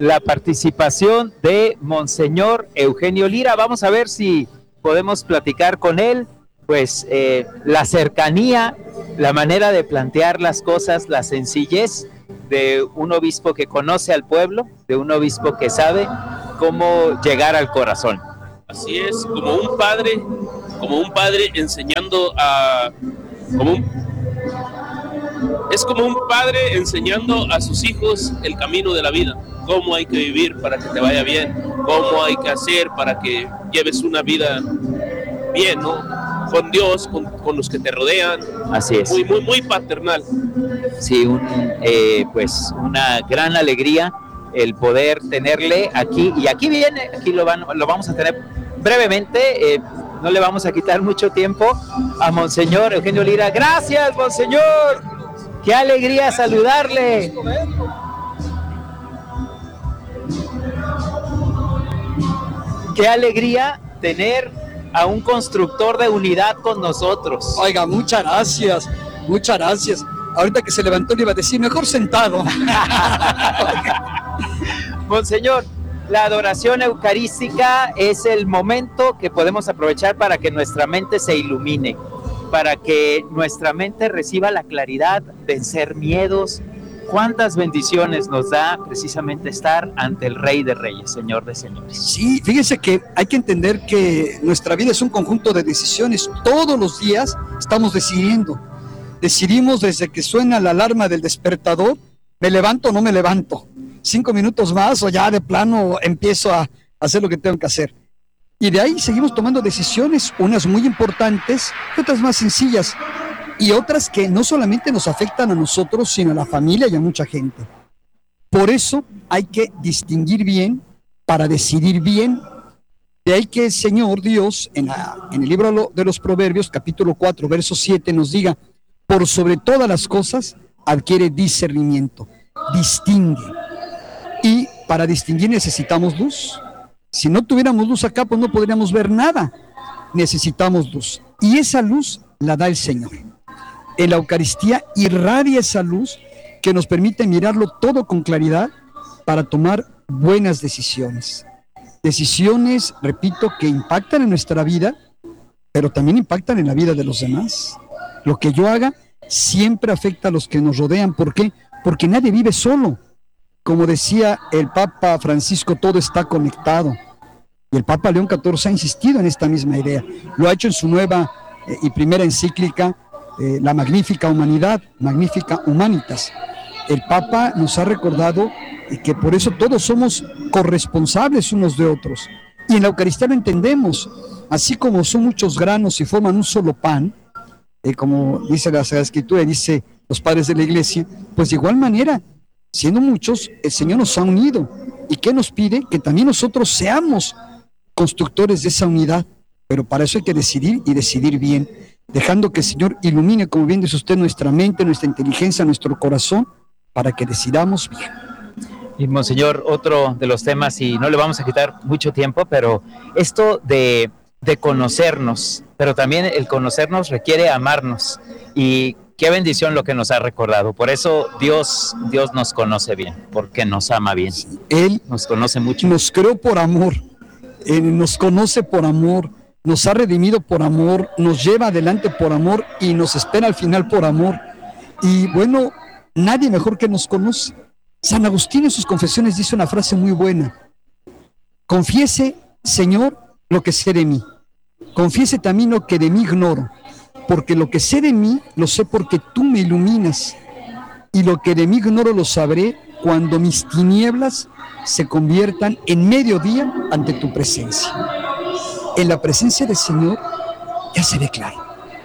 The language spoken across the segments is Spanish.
la participación de Monseñor Eugenio Lira. Vamos a ver si podemos platicar con él, pues la cercanía, la manera de plantear las cosas, la sencillez de un obispo que conoce al pueblo, de un obispo que sabe cómo llegar al corazón. Así es, como un padre enseñando a... Es como un padre enseñando a sus hijos el camino de la vida, cómo hay que vivir para que te vaya bien, cómo hay que hacer para que lleves una vida bien, ¿no? Con Dios, con los que te rodean. Así es. Muy paternal. Sí, pues una gran alegría el poder tenerle aquí, y aquí viene, aquí lo vamos a tener brevemente, no le vamos a quitar mucho tiempo a Monseñor Eugenio Lira. Gracias, Monseñor, qué alegría saludarle. Qué alegría tener a un constructor de unidad con nosotros. Oiga, muchas gracias. Ahorita que se levantó le iba a decir, mejor sentado. Monseñor, la adoración eucarística es el momento que podemos aprovechar para que nuestra mente se ilumine, para que nuestra mente reciba la claridad, vencer miedos. ¿Cuántas bendiciones nos da precisamente estar ante el Rey de Reyes, Señor de Señores? Sí, fíjese que hay que entender que nuestra vida es un conjunto de decisiones. Todos los días estamos decidiendo. Decidimos desde que suena la alarma del despertador, ¿me levanto o no me levanto? 5 minutos más o ya de plano empiezo a hacer lo que tengo que hacer. Y de ahí seguimos tomando decisiones, unas muy importantes, otras más sencillas, y otras que no solamente nos afectan a nosotros, sino a la familia y a mucha gente. Por eso hay que distinguir bien para decidir bien. De ahí que el Señor Dios, en el libro de los Proverbios, capítulo 4, verso 7, nos diga, por sobre todas las cosas, adquiere discernimiento, distingue. Y para distinguir necesitamos luz. Si no tuviéramos luz acá, pues no podríamos ver nada. Necesitamos luz. Y esa luz la da el Señor. En la Eucaristía irradia esa luz que nos permite mirarlo todo con claridad para tomar buenas decisiones. Decisiones, repito, que impactan en nuestra vida, pero también impactan en la vida de los demás. Lo que yo haga siempre afecta a los que nos rodean. ¿Por qué? Porque nadie vive solo. Como decía el Papa Francisco, todo está conectado. Y el Papa León XIV ha insistido en esta misma idea. Lo ha hecho en su nueva y primera encíclica, la Magnifica Humanidad, Magnifica Humanitas. El Papa nos ha recordado que por eso todos somos corresponsables unos de otros. Y en la Eucaristía lo entendemos. Así como son muchos granos y forman un solo pan, como dice la Sagrada Escritura, dice los padres de la Iglesia, pues de igual manera, siendo muchos, el Señor nos ha unido. ¿Y qué nos pide? Que también nosotros seamos constructores de esa unidad. Pero para eso hay que decidir y decidir bien, dejando que el Señor ilumine, como bien dice usted, nuestra mente, nuestra inteligencia, nuestro corazón, para que decidamos bien. Y Monseñor, otro de los temas, y no le vamos a quitar mucho tiempo, pero esto de conocernos, pero también el conocernos requiere amarnos, y qué bendición lo que nos ha recordado. Por eso Dios nos conoce bien, porque nos ama bien. Él nos conoce mucho. Nos creó por amor, nos conoce por amor, nos ha redimido por amor, nos lleva adelante por amor y nos espera al final por amor. Y bueno, nadie mejor que nos conoce. San Agustín en sus confesiones dice una frase muy buena: confiese, Señor, lo que sé de mí, confiese también lo que de mí ignoro, porque lo que sé de mí lo sé porque tú me iluminas, y lo que de mí ignoro lo sabré cuando mis tinieblas se conviertan en mediodía ante tu presencia. En la presencia del Señor ya se ve claro.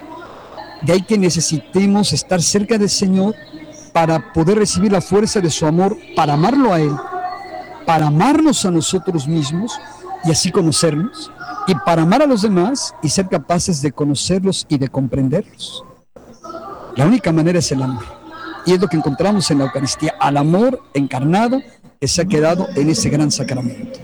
De ahí que necesitemos estar cerca del Señor para poder recibir la fuerza de su amor, para amarlo a Él, para amarnos a nosotros mismos y así conocernos, y para amar a los demás y ser capaces de conocerlos y de comprenderlos. La única manera es el amor, y es lo que encontramos en la Eucaristía, al amor encarnado que se ha quedado en ese gran sacramento.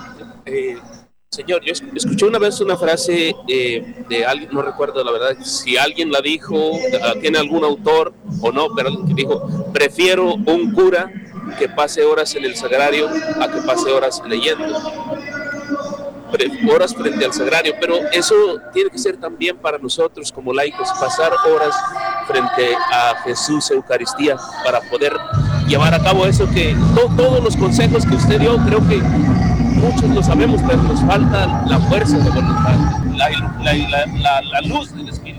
Señor, yo escuché una vez una frase de alguien, no recuerdo la verdad si alguien la dijo, tiene algún autor o no, pero alguien que dijo: prefiero un cura que pase horas en el sagrario a que pase horas leyendo, horas frente al sagrario, pero eso tiene que ser también para nosotros como laicos, pasar horas frente a Jesús Eucaristía para poder llevar a cabo eso que todos los consejos que usted dio, creo que muchos lo sabemos, pero nos falta la fuerza de voluntad, la luz del Espíritu.